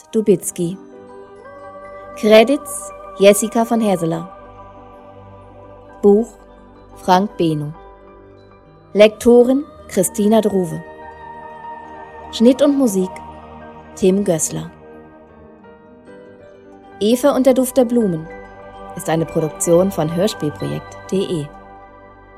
Dubitzky. Credits Jessica von Haeseler. Buch Frank Beno. Lektorin Christina Druwe. Schnitt und Musik Tim Gößler. Eva und der Duft der Blumen ist eine Produktion von Hörspielprojekt.de.